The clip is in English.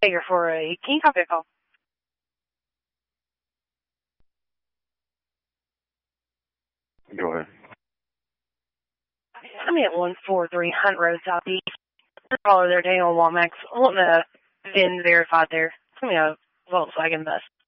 Here for a, can you copy a call? Go ahead. I'm at 143 Hunt Road Southeast. Caller there, Daniel Womack. I want the VIN verified there. Send me a Volkswagen bus.